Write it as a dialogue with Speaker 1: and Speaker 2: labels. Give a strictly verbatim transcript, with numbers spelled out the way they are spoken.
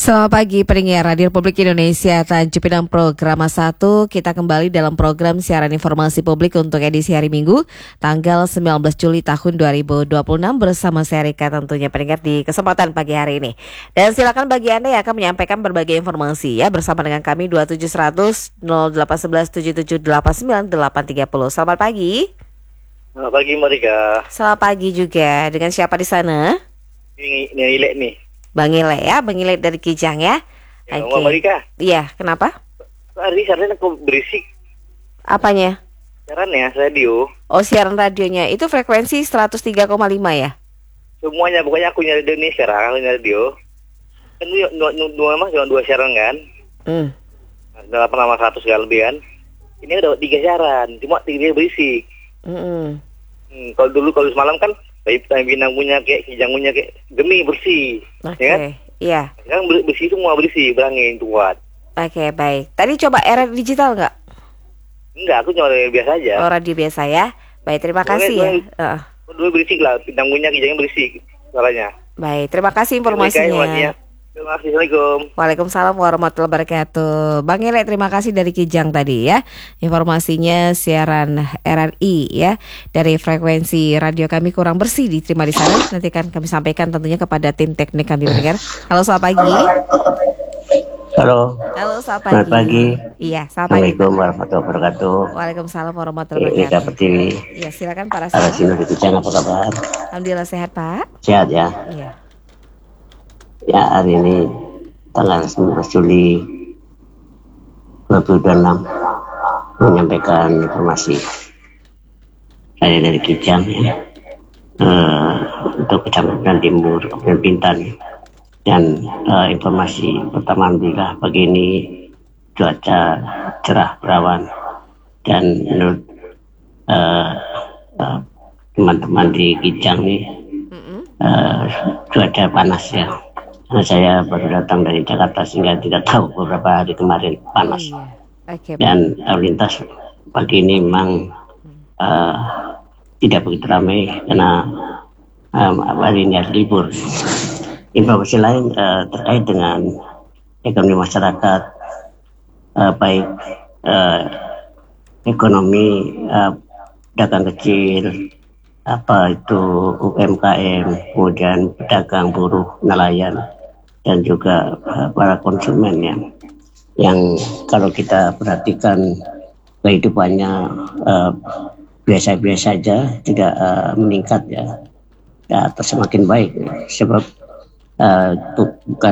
Speaker 1: Selamat pagi pendengar Radio Republik Indonesia, Tanjung Pinang Program satu. Kita kembali dalam program siaran informasi publik untuk edisi hari Minggu tanggal sembilan belas Juli tahun dua ribu dua puluh enam bersama saya Rika tentunya pendengar di kesempatan pagi hari ini. Dan silakan bagi Anda yang akan menyampaikan berbagai informasi ya bersama dengan kami dua tujuh seratus nol delapan sebelas tujuh tujuh delapan sembilan delapan tiga nol. Selamat pagi.
Speaker 2: Selamat pagi Marika.
Speaker 1: Selamat pagi juga. Dengan siapa di sana?
Speaker 2: Ini ini Ilek nih.
Speaker 1: Bang Ile ya, Bang Ile dari Kijang ya.
Speaker 2: Ya,
Speaker 1: Oke.
Speaker 2: Mbak Marika.
Speaker 1: Iya, kenapa?
Speaker 2: Tadi siarannya kok berisik.
Speaker 1: Apanya?
Speaker 2: Siarannya radio.
Speaker 1: Oh, siaran radionya itu frekuensi seratus tiga koma lima ya?
Speaker 2: Semuanya pokoknya aku nyari radio nih sekarang, aku nyari radio. Kan dua, dua, dua mas cuma dua siaran kan?
Speaker 1: Hmm.
Speaker 2: Delapan sama satu segala lebih kan? Ini ada tiga siaran, cuma tiga berisik.
Speaker 1: Mm-mm.
Speaker 2: Hmm, kalau dulu kalau semalam kan baik Pinang punya kayak Kijang punya kayak gemi bersih.
Speaker 1: Oke,
Speaker 2: Ya kan?
Speaker 1: iya.
Speaker 2: Sekarang ber- bersih semua bersih, berangin kuat.
Speaker 1: Oke, baik. Tadi coba R R digital nggak?
Speaker 2: Enggak, aku cuma radio biasa aja.
Speaker 1: Oh, radio biasa ya. Baik, terima
Speaker 2: Boleh,
Speaker 1: kasih ya.
Speaker 2: boleh.
Speaker 1: Heeh.
Speaker 2: Dulu berisik lah, Pinang punya Kijangnya berisik suaranya.
Speaker 1: Baik, terima kasih
Speaker 2: Terima kasih,
Speaker 1: informasinya.
Speaker 2: Terima kasih, Assalamualaikum.
Speaker 1: Waalaikumsalam warahmatullahi wabarakatuh. Bang Ile, terima kasih dari Kijang tadi ya. Informasinya siaran R R I ya. Dari frekuensi radio kami kurang bersih diterima di sana. Nanti akan kami sampaikan tentunya kepada tim teknik kami mendengar. Halo, selamat pagi.
Speaker 3: Halo,
Speaker 1: Halo, selamat pagi.
Speaker 3: selamat pagi.
Speaker 1: Iya, selamat pagi.
Speaker 3: Assalamualaikum warahmatullahi wabarakatuh.
Speaker 1: Waalaikumsalam warahmatullahi
Speaker 3: Ini Rika
Speaker 1: wabarakatuh.
Speaker 3: Pertiwi,
Speaker 1: Iya, silakan para
Speaker 3: Arah
Speaker 1: sahabat.
Speaker 3: Sino di Kijang, apa kabar?
Speaker 1: Alhamdulillah sehat, Pak.
Speaker 3: Sehat ya?
Speaker 1: Iya.
Speaker 3: Ya, hari ini tanggal sembilan belas Juli dua ribu dua puluh enam menyampaikan informasi saya dari Kijang ya. Eh, untuk Kecamatan Timur, Kabupaten Bintan ya. Dan eh, informasi pertama alhamdulillah pagi ini cuaca cerah berawan dan menurut eh, eh, teman-teman di Kijang nih
Speaker 1: Mm-mm.
Speaker 3: eh, cuaca panas ya. Karena saya baru datang dari Jakarta sehingga tidak tahu beberapa hari kemarin panas.
Speaker 1: Oh, iya. Oke, Pak.
Speaker 3: Dan lalu lintas pagi ini memang eh, tidak begitu ramai karena eh, hari ini hari libur. Informasi lain eh, terkait dengan ekonomi masyarakat, eh, baik eh, ekonomi eh, pedagang kecil, apa itu U M K M, kemudian pedagang, buruh, nelayan, dan juga uh, para konsumen yang yang kalau kita perhatikan kehidupannya uh, biasa-biasa saja, tidak uh, meningkat ya, ya atau semakin baik sebab uh, bu- bukan